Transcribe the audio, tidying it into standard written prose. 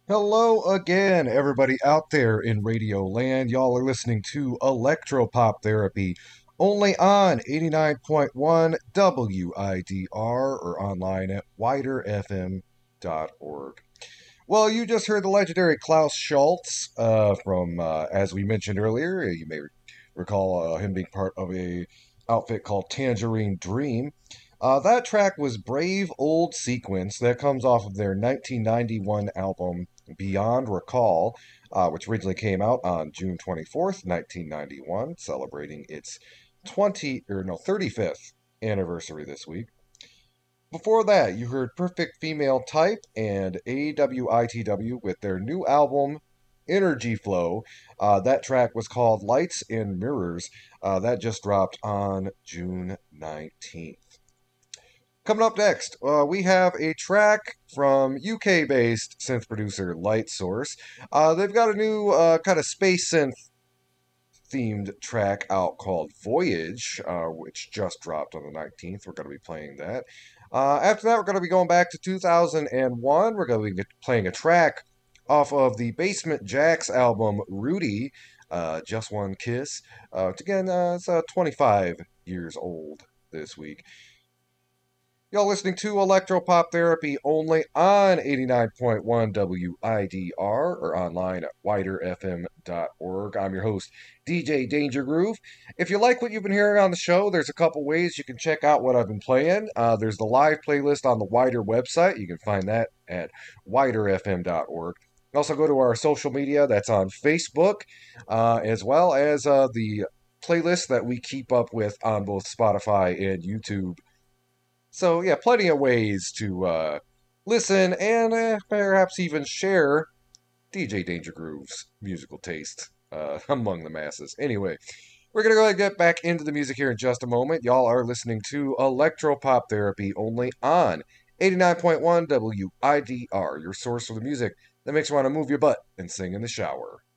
Hello again, everybody out there in Radio Land. Y'all are listening to Electropop Therapy only on 89.1 WIDR or online at widerfm.org. Well, you just heard the legendary Klaus Schultz from, as we mentioned earlier, you may recall him being part of a outfit called Tangerine Dream. That track was Brave Old Sequence that comes off of their 1991 album Beyond Recall, which originally came out on June 24th, 1991, celebrating its 35th anniversary this week. Before that, you heard Perfect Female Type and AWITW with their new album Energy Flow. That track was called Lights and Mirrors. That just dropped on June 19th. Coming up next, we have a track from UK based synth producer Light Source. They've got a new kind of space synth themed track out called Voyage, which just dropped on the 19th. We're going to be playing that. After that, we're going to be going back to 2001. We're going to be playing a track off of the Basement Jaxx album Rudy, Just One Kiss. Again, it's 25 years old this week. Y'all listening to Electropop Therapy only on 89.1 WIDR or online at widerfm.org. I'm your host, DJ Danger Groove. If you like what you've been hearing on the show, there's a couple ways you can check out what I've been playing. There's the live playlist on the Wider website. You can find that at widerfm.org. Also, go to our social media. That's on Facebook, as well as the playlist that we keep up with on both Spotify and YouTube. So, yeah, plenty of ways to listen and perhaps even share DJ Danger Groove's musical taste among the masses. Anyway, we're going to go ahead and get back into the music here in just a moment. Y'all are listening to Electropop Therapy only on 89.1 WIDR, your source for the music that makes you want to move your butt and sing in the shower.